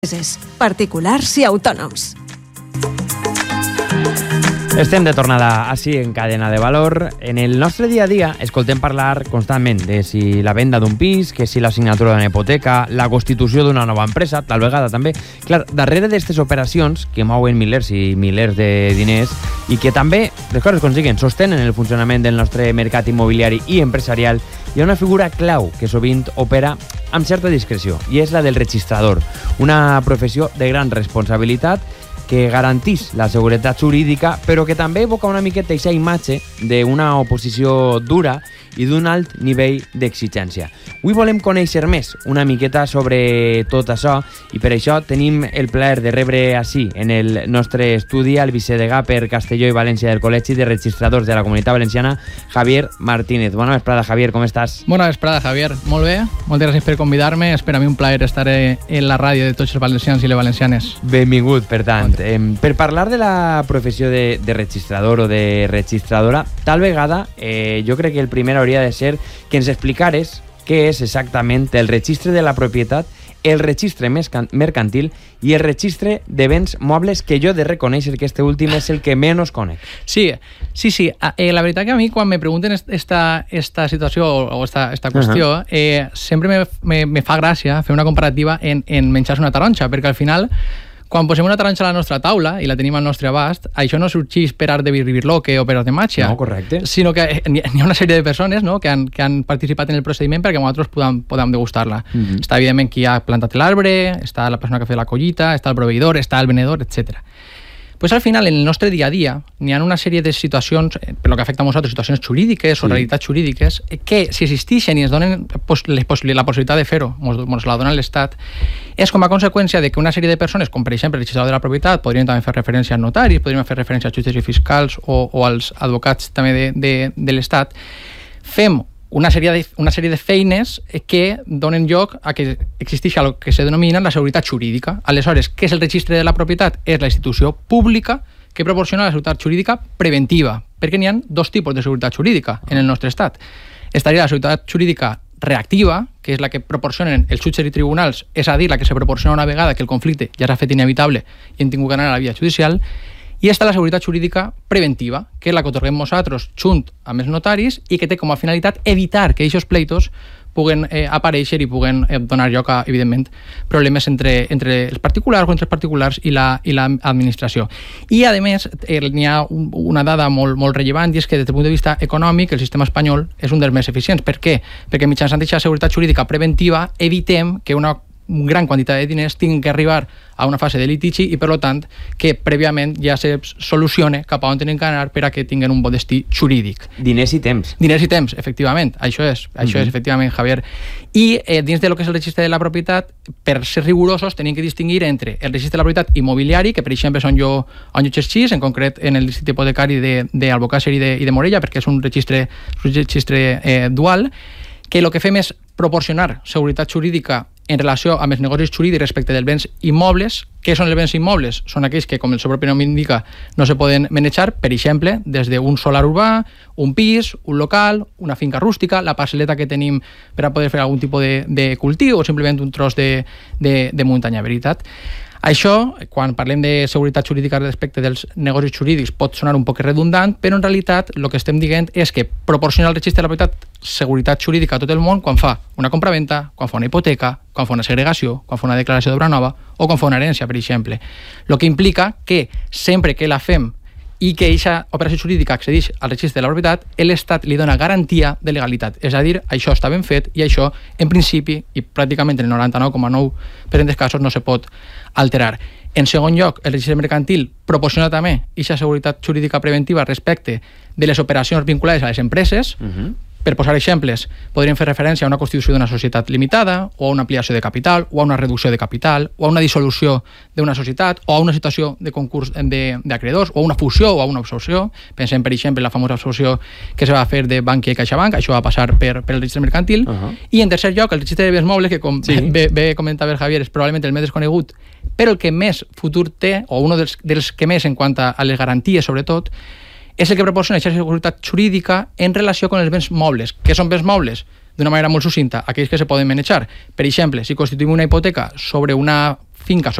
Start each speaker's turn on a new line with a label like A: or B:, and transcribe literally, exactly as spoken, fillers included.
A: particulars i autònoms.
B: Estem de tornada així en Cadena de Valor. En el nostre dia a dia escoltem parlar constantment de si la venda d'un pis, que si la signatura d'una hipoteca, la constitució d'una nova empresa, tal vegada també. Clar, darrere d'aquestes operacions que mouen milers i milers de diners i que també, les coses consiguen, sostenen el funcionament del nostre mercat immobiliari i empresarial, hi ha una figura clau que sovint opera amb certa discreció i és la del registrador, una professió de gran responsabilitat que garantís la seguretat jurídica, però que també evoca una miqueta aquesta imatge d'una oposició dura i d'un alt nivell d'exigència. Avui volem conèixer més una miqueta sobre tot això i per això tenim el plaer de rebre així en el nostre estudi al vicedegà per Castelló i València del Col·legi de Registradors de la Comunitat Valenciana, Javier Martínez. Bona vesprada, Javier, com estàs?
C: Bona vesprada, Javier. Molt bé. Moltes gràcies per convidar-me. És per a mi un plaer estar en la ràdio de tots els valencians i les valencianes.
B: Benvingut, per tant. Eh, per parlar de la professió de, de registrador o de registradora, tal vegada eh, jo crec que el primer hauria de ser que ens explicares què és exactament el registre de la propietat, el registre mercantil i el registre de béns mobles, que jo he de reconèixer que este últim és el que menys conec.
C: Sí, sí, sí. Eh, la veritat que a mi quan me pregunten esta, esta situació o esta, esta qüestió, uh-huh. eh, sempre me, me, me fa gràcia fer una comparativa en, en menjar-se una taronja, perquè al final quan posem una taronja a la nostra taula i la tenim al nostre abast, això no sorgeix per art de birloque o per art de màgia.
B: No, correcte.
C: Sinó que hi ha una sèrie de persones, no?, que, han, que han participat en el procediment perquè nosaltres podem, podem degustar-la. Mm-hmm. Està, evidentment, qui ha plantat l'arbre, està la persona que ha fet la collita, està el proveïdor, està el venedor, etcètera. Pues al final, en el nostre dia a dia, n'hi ha una sèrie de situacions, per lo que afecta a nosaltres, situacions jurídiques sí. o realitats jurídiques, que si existeixen i es donen la possibilitat de fer-ho, ens la dona l'Estat, és com a conseqüència de que una sèrie de persones, com per exemple el registrador de la propietat, podrien també fer referència als notaris, podrien fer referència als jutges i fiscals o, o als advocats també de, de, de l'Estat, fem una sèrie, de, una sèrie de feines que donen lloc a que existeixi el que se denomina la seguretat jurídica. Aleshores, què és el registre de la propietat? És la institució pública que proporciona la seguretat jurídica preventiva, perquè n'hi ha dos tipus de seguretat jurídica en el nostre estat. Estaria la seguretat jurídica reactiva, que és la que proporcionen els jutges i tribunals, és a dir, la que se proporciona una vegada que el conflicte ja s'ha fet inevitable i hem tingut que anar a la via judicial, i està la seguretat jurídica preventiva, que és la que otorguem nosaltres junt amb els notaris i que té com a finalitat evitar que aquests pleitos puguen eh, aparèixer i puguen eh, donar lloc a, evidentment, problemes entre, entre els particulars o entre els particulars i la, i l'administració. I, a més, eh, n'hi ha un, una dada molt, molt rellevant, i és que des del punt de vista econòmic el sistema espanyol és un dels més eficients. Per què? Perquè mitjançant aquesta seguretat jurídica preventiva evitem que una gran quantitat de diners tinguin que arribar a una fase de litigi i, per tant, que prèviament ja se solucione cap a on tenen que anar per a que tinguin un bon destí jurídic.
B: Diners i temps.
C: Diners i temps, efectivament. Això és, això uh-huh. és efectivament, Javier. I eh, dins de lo que és el registre de la propietat, per ser rigorosos, tenim que distingir entre el registre de la propietat immobiliari, que per exemple són jo on jo exercís, en concret en el districte hipotecari d'Albocàsser i, de, i de Morella, perquè és un registre, un registre eh, dual, que el que fem és proporcionar seguretat jurídica en relació amb els negocis jurídics respecte dels béns immobles. Què són els béns immobles? Són aquells que, com el seu propi nom indica, no se poden manejar, per exemple, des d'un solar urbà, un pis, un local, una finca rústica, la parcel·leta que tenim per a poder fer algun tipus de, de cultiu o simplement un tros de, de, de muntanya, veritat. Això, quan parlem de seguretat jurídica respecte dels negocis jurídics, pot sonar un poc redundant, però en realitat el que estem dient és que proporciona el registre de la propietat seguretat jurídica a tot el món quan fa una compraventa, quan fa una hipoteca, quan fa una segregació, quan fa una declaració d'obra nova o quan fa una herència, per exemple. El que implica que sempre que la fem i que aquesta operació jurídica accedeix al registre de la propietat, l'Estat li dona garantia de legalitat. És a dir, això està ben fet i això, en principi, i pràcticament en el noranta-nou coma nou per cent dels casos, no se pot alterar. En segon lloc, el registre mercantil proporciona també aquesta seguretat jurídica preventiva respecte de les operacions vinculades a les empreses. Uh-huh. Per posar exemples, podríem fer referència a una constitució d'una societat limitada, o a una ampliació de capital, o a una reducció de capital, o a una dissolució d'una societat, o a una situació de concurs d'acreedors, o a una fusió o a una absorció. Pensem, per exemple, en la famosa absorció que se va fer de Bankia i CaixaBank, això va passar per, per el registre mercantil. Uh-huh. I, en tercer lloc, el registre de béns mobles, que com sí. bé, bé comentava el Javier, és probablement el més desconegut, però el que més futur té, o un dels, dels que més en quant a les garanties, sobretot, és el que proporciona aquesta seguretat jurídica en relació amb els béns mobles. Què són béns mobles? D'una manera molt sucinta, aquells que se poden manejar. Per exemple, si constituïm una hipoteca sobre una finca